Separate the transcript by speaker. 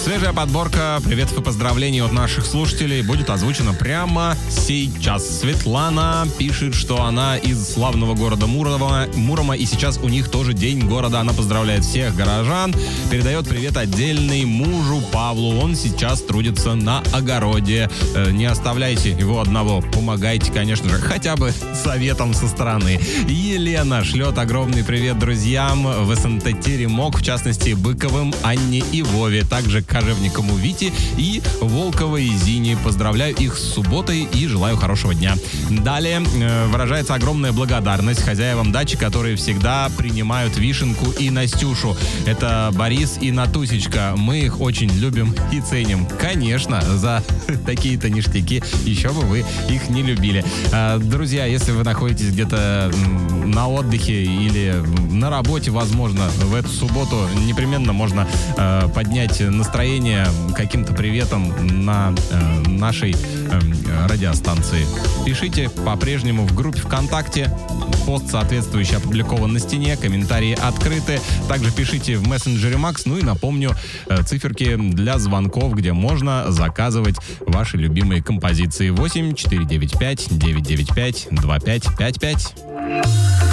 Speaker 1: Свежая подборка приветов и поздравлений от наших слушателей будет озвучена прямо сейчас. Светлана пишет, что она из славного города Мурома, и сейчас у них тоже День города. Она поздравляет всех горожан, передает привет отдельный мужу Павлу. Он сейчас трудится на огороде. Не оставляйте его одного, помогайте, конечно же, хотя бы советом со стороны. Елена шлет огромный привет друзьям в СНТ Теремок, в частности Быковым, Анне и Вове, также Кожевникову Вите и Волковой Зине. Поздравляю их с субботой и желаю хорошего дня. Далее выражается огромная благодарность хозяевам дачи, которые всегда принимают Вишенку и Настюшу. Это Борис и Натусечка. Мы их очень любим и ценим. Конечно, за такие-то ништяки еще бы вы их не любили. Друзья, если вы находитесь где-то на отдыхе или на работе, возможно, в эту субботу непременно можно поднять настроение каким-то приветом на нашей радиостанции. Пишите по-прежнему в группе ВКонтакте. Пост соответствующий опубликован на стене, комментарии открыты. Также пишите в мессенджере Макс. Ну и напомню, циферки для звонков, где можно заказывать ваши любимые композиции. 8 495 995 2555.